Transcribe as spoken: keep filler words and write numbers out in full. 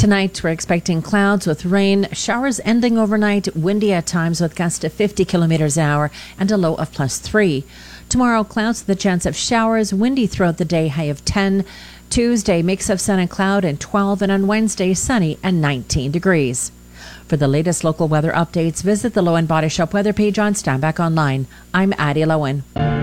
Tonight, we're expecting clouds with rain, showers ending overnight, windy at times with gusts to fifty kilometers an hour and a low of plus three. Tomorrow, clouds with a chance of showers, windy throughout the day, high of ten. Tuesday, mix of sun and cloud and twelve, and on Wednesday, sunny and nineteen degrees. For the latest local weather updates, visit the Lowen Body Shop weather page on Standback Online. I'm Addie Lowen.